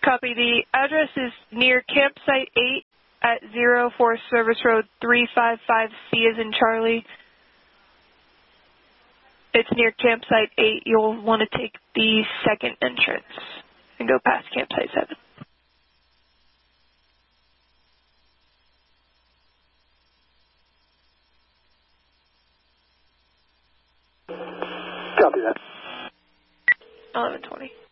Copy. The address is near Campsite 8 at 04 Service Road 355C as in Charlie. It's near Campsite 8. You'll want to take the second entrance and go past Campsite 7. Copy that. 11:20.